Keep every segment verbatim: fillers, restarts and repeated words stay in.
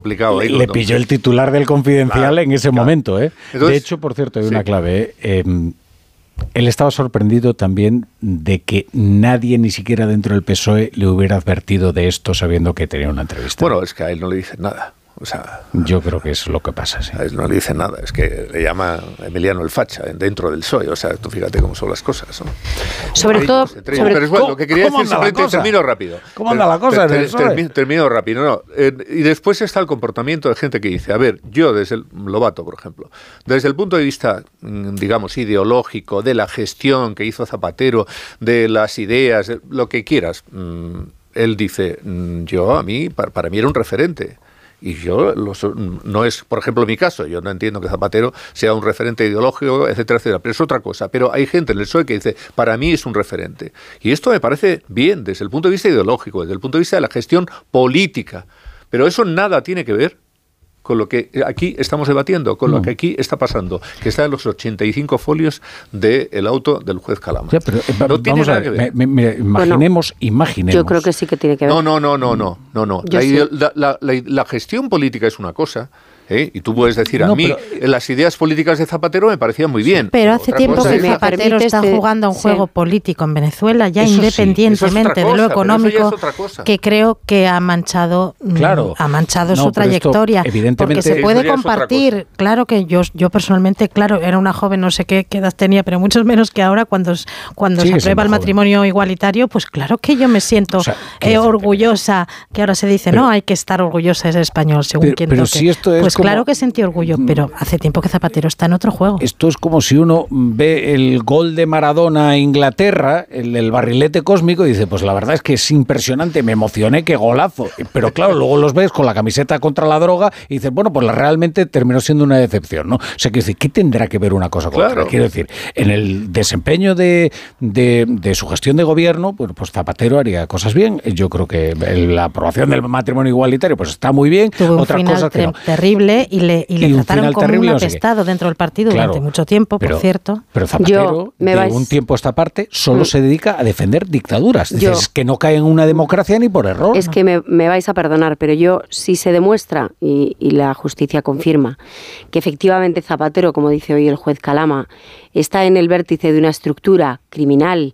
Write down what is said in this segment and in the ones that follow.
Ahí, le no, pilló no. el titular del Confidencial claro, en ese claro. momento. ¿eh? Entonces, de hecho, por cierto, hay sí. una clave. ¿eh? Eh, él estaba sorprendido también de que nadie, ni siquiera dentro del P S O E, le hubiera advertido de esto sabiendo que tenía una entrevista. Bueno, es que a él no le dicen nada. O sea, yo creo que es lo que pasa, sí. A él no le dicen nada, es que le llama Emiliano el facha dentro del P S O E, o sea, tú fíjate cómo son las cosas, ¿no? Sobre Ahí, todo, sobre, sobre, pero es bueno, lo que quería decir simplemente, termino rápido. ¿Cómo anda la cosa ter, en el P S O E? Termino, termino rápido, no, eh, y después está el comportamiento de gente que dice, a ver, yo desde el Lobato, por ejemplo, desde el punto de vista, digamos, ideológico, de la gestión que hizo Zapatero, de las ideas, de lo que quieras, mmm, él dice, yo, a mí, para, para mí era un referente. Y yo, los, no es, por ejemplo, mi caso, yo no entiendo que Zapatero sea un referente ideológico, etcétera, etcétera, pero es otra cosa. Pero hay gente en el P S O E que dice, para mí es un referente. Y esto me parece bien desde el punto de vista ideológico, desde el punto de vista de la gestión política. Pero eso nada tiene que ver con lo que aquí estamos debatiendo, con no. lo que aquí está pasando, que está en los ochenta y cinco folios del auto del juez Calama. Ya, pero, eh, no tiene nada ver, que ver. Me, me, imaginemos, bueno, imaginemos. Yo creo que sí que tiene que ver. No, no, no, no, no, no, no. La, sí. la, la, la, la gestión política es una cosa. ¿Eh? Y tú puedes decir, no, a mí pero, las ideas políticas de Zapatero me parecían muy bien. Pero hace Otra tiempo que es, Zapatero está este, jugando un juego sí. político en Venezuela, ya eso independientemente sí, cosa, de lo económico, es que creo que ha manchado, claro, ha manchado no, su trayectoria. Esto, porque se puede compartir, claro que yo, yo personalmente, claro, era una joven, no sé qué, qué edad tenía, pero muchos menos que ahora, cuando, cuando se aprueba el matrimonio joven. igualitario, pues claro que yo me siento o sea, eh, orgullosa, que ahora se dice, pero, no, hay que estar orgullosa, es español, según pero, quien pero toque. Si esto es pues como, claro que sentí orgullo, pero hace tiempo que Zapatero está en otro juego. Esto es como si uno ve el gol de Maradona a Inglaterra, el, el barrilete cósmico, y dice, pues la verdad es que es impresionante, me emocioné, qué golazo. Pero claro, luego los ves con la camiseta contra la droga y dices, bueno, pues realmente terminó siendo una decepción, ¿no? O sea, quiero decir, ¿qué tendrá que ver una cosa con claro. otra? Quiero decir, en el desempeño de, de, de su gestión de gobierno, bueno, pues Zapatero haría cosas bien. Yo creo que la aprobación del matrimonio igualitario, pues está muy bien. Tuvo Otra un final cosa que no. terrible y le, y le y trataron como terrible, un no sé apestado dentro del partido claro, durante mucho tiempo, pero, por cierto. Pero Zapatero, de vais... un tiempo a esta parte, solo mm. se dedica a defender dictaduras. Dices, yo, es que no cae en una democracia ni por error. Es ¿no? que me, me vais a perdonar, pero yo, si se demuestra, y, y la justicia confirma, que efectivamente Zapatero, como dice hoy el juez Calama, está en el vértice de una estructura criminal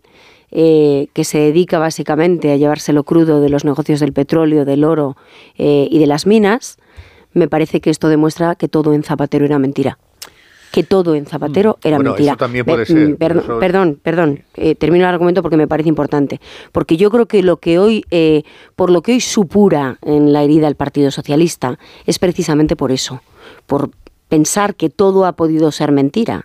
eh, que se dedica básicamente a llevárselo crudo de los negocios del petróleo, del oro eh, y de las minas, me parece que esto demuestra que todo en Zapatero era mentira. Que todo en Zapatero era bueno, mentira. Eso también puede ser. Perdón, eso... perdón, perdón. Eh, termino el argumento porque me parece importante. Porque yo creo que lo que hoy, eh, por lo que hoy supura en la herida el Partido Socialista, es precisamente por eso, por pensar que todo ha podido ser mentira.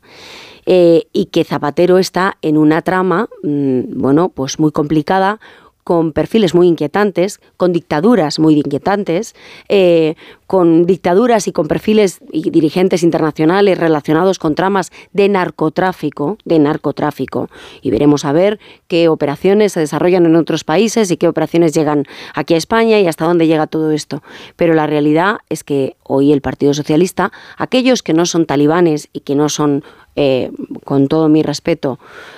Eh, y que Zapatero está en una trama, mmm, bueno, pues muy complicada, con perfiles muy inquietantes, con dictaduras muy inquietantes, eh, con dictaduras y con perfiles y dirigentes internacionales relacionados con tramas de narcotráfico, de narcotráfico. Y veremos a ver qué operaciones se desarrollan en otros países y qué operaciones llegan aquí a España y hasta dónde llega todo esto. Pero la realidad es que hoy el Partido Socialista, aquellos que no son talibanes y que no son Eh, con todo mi respeto,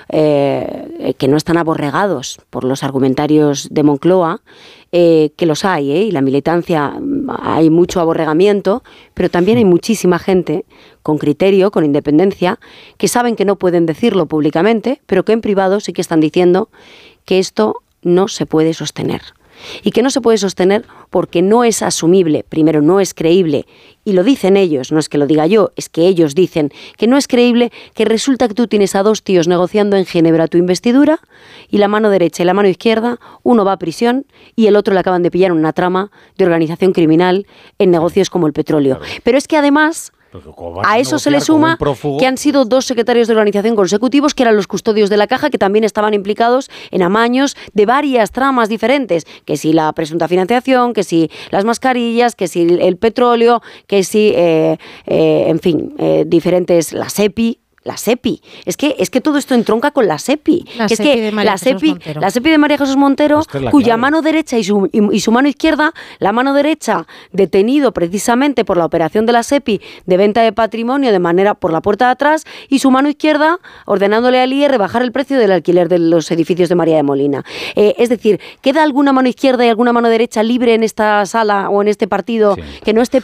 eh, que no están aborregados por los argumentarios de Moncloa, eh, que los hay, ¿eh? Y la militancia, hay mucho aborregamiento, pero también hay muchísima gente con criterio, con independencia, que saben que no pueden decirlo públicamente, pero que en privado sí que están diciendo que esto no se puede sostener. Y que no se puede sostener porque no es asumible, primero no es creíble, y lo dicen ellos, no es que lo diga yo, es que ellos dicen que no es creíble que resulta que tú tienes a dos tíos negociando en Ginebra tu investidura y la mano derecha y la mano izquierda, uno va a prisión y el otro le acaban de pillar en una trama de organización criminal en negocios como el petróleo. Pero es que además... A eso se le suma que han sido dos secretarios de organización consecutivos que eran los custodios de la caja, que también estaban implicados en amaños de varias tramas diferentes, que si la presunta financiación, que si las mascarillas, que si el petróleo, que si, eh, eh, en fin, eh, diferentes, la SEPI, la SEPI. Es que, es que todo esto entronca con la SEPI. La es SEPI que de María la Jesús SEPI, Montero. la SEPI de María Jesús Montero, cuya clave. mano derecha y su, y, y su mano izquierda, la mano derecha detenido precisamente por la operación de la SEPI de venta de patrimonio de manera por la puerta de atrás, y su mano izquierda ordenándole al I E rebajar el precio del alquiler de los edificios de María de Molina. Eh, es decir, ¿queda alguna mano izquierda y alguna mano derecha libre en esta sala o en este partido sí. que no esté